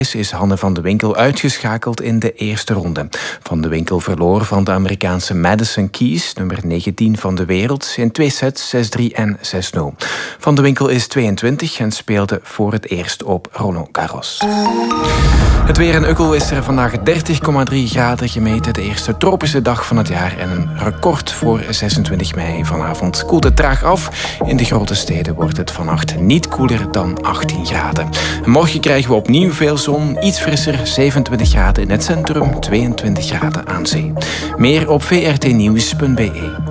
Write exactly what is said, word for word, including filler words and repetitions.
is Hanne van de Winkel uitgeschakeld in de eerste ronde. Van de Winkel verloor van de Amerikaanse Madison Keys, nummer negentien van de wereld, in twee sets, zes drie en zes nul. Van de Winkel is tweeëntwintig en speelde voor het eerst op Roland Garros. Het weer in Ukkel is er vandaag dertig komma drie graden gemeten. De eerste tropische dag van het jaar en een record voor zesentwintig mei. Vanavond koelt het traag af. In de grote steden wordt het vannacht niet koeler dan achttien graden. Morgen krijgen we opnieuw veel zon, iets frisser, zevenentwintig graden in het centrum, tweeëntwintig graden aan zee. Meer op v r t nieuws punt b e.